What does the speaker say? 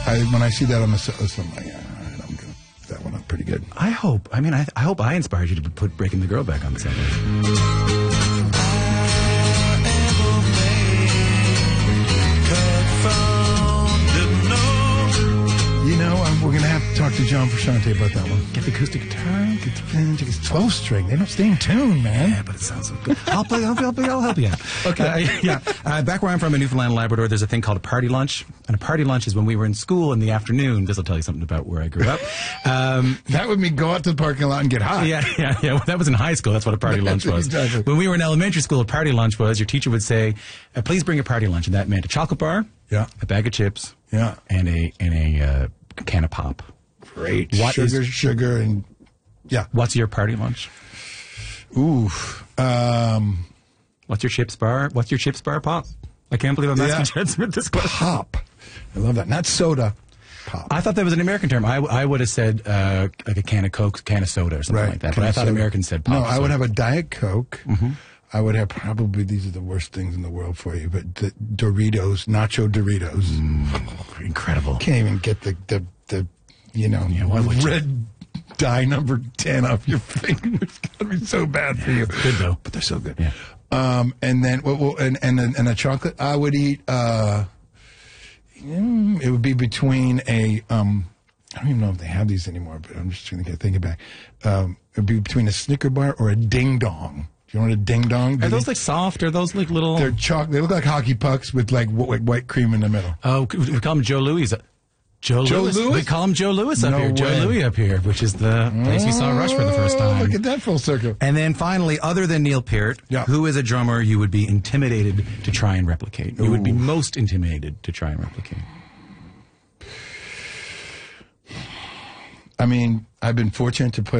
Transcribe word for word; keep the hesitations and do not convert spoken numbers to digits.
I, when I see that on the set list, I'm like, yeah, all right, I'm gonna that one up pretty good. I hope. I mean, I, I hope I inspired you to put Breaking the Girl back on the set list. You know, um, we're going to have to talk to John Frusciante about that one. Get the acoustic guitar. It's twelve string. They don't stay in tune, man. Yeah, but it sounds so good. I'll play. I'll, I'll, I'll help you out. Okay. Uh, yeah. Uh, back where I'm from in Newfoundland and Labrador, there's a thing called a party lunch. And a party lunch is when we were in school in the afternoon. This will tell you something about where I grew up. Um, that would mean go out to the parking lot and get high. Yeah, yeah, yeah. Well, that was in high school. That's what a party lunch was. Exactly. When we were in elementary school, a party lunch was your teacher would say, uh, "Please bring a party lunch," and that meant a chocolate bar, yeah, a bag of chips, yeah, and a and a uh, can of pop. Great. What sugar, is, sugar, and yeah. What's your party lunch? Ooh. Um, What's your chips bar? What's your chips bar, Pop? I can't believe I'm asking yeah. Chad Smith this question. Pop. I love that. Not soda. Pop. I thought that was an American term. I, I would have said uh, like a can of Coke, can of soda, or something right. like that. Can but I thought soda. Americans said pop. No, I soda. would have a Diet Coke. Mm-hmm. I would have probably, these are the worst things in the world for you, but the Doritos, nacho Doritos. Mm, incredible. Can't even get the, the, the you know, yeah, why would red you? dye number ten off your finger. It's going to be so bad for you. It's good, though. But they're so good. Yeah. Um, and then, well, well, and, and, and a chocolate, I would eat, uh, mm, it would be between a, um, I don't even know if they have these anymore, but I'm just trying to think back. Um, it would be between a Snicker bar or a Ding Dong. Do you know what a Ding Dong? Are those like soft? Are those like little? They're chalk. They look like hockey pucks with like white, white cream in the middle. Oh, we call him Joe Louis. Joe, Joe Louis? Louis? We call him Joe Louis up No here. way. Joe Louis up here, which is the place we saw Rush for the first time. Look at that full circle. And then finally, other than Neil Peart, yeah. who is a drummer you would be intimidated to try and replicate? You Ooh. would be most intimidated to try and replicate. I mean, I've been fortunate to play